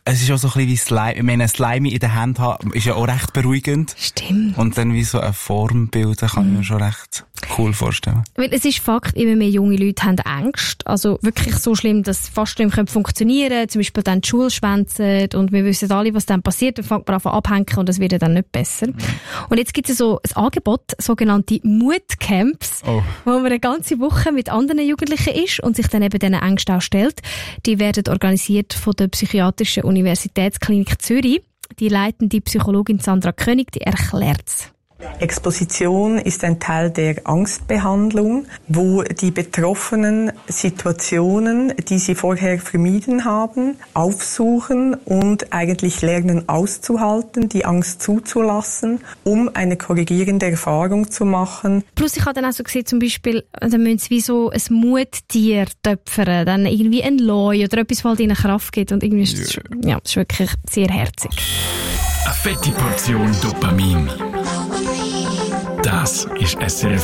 es ist auch so ein bisschen wie Slime. Ich meine, Slime in der Hand haben, ist ja auch recht beruhigend. Stimmt. Und dann wie so eine Form bilden, kann ich mir schon recht cool vorstellen. Weil es ist Fakt, immer mehr junge Leute haben Ängste. Also wirklich so schlimm, dass fast nicht mehr funktionieren können. Zum Beispiel dann die Schule schwänzen und wir wissen alle, was dann passiert. Dann fängt man an abhängen und es wird dann nicht besser. Und jetzt gibt es so ein Angebot, sogenannte Mutcamps, wo man eine ganze Woche mit anderen Jugendlichen ist und sich dann eben diesen Ängsten auch stellt. Die werden organisiert von der Psychiatrischen Universitätsklinik Zürich. Die leitende Psychologin Sandra König, die erklärt's. Exposition ist ein Teil der Angstbehandlung, wo die Betroffenen Situationen, die sie vorher vermieden haben, aufsuchen und eigentlich lernen auszuhalten, die Angst zuzulassen, um eine korrigierende Erfahrung zu machen. Plus ich habe dann auch so gesehen, zum Beispiel, dann müssen sie wie so ein Muttier töpfern, dann irgendwie ein Leu oder etwas, was ihnen Kraft gibt und irgendwie ist das, ja, das ist wirklich sehr herzig. Eine fette Portion Dopamin. Das ist SRF